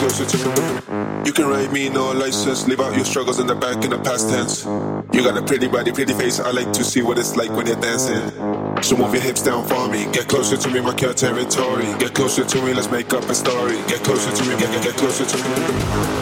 closer to me. You can write me no license, leave out your struggles in the back in the past tense. You got a pretty body, pretty face, I like to see what it's like when you're dancing. So move your hips down for me, get closer to me, mark your territory. Get closer to me, let's make up a story. Get closer to me, get closer to me.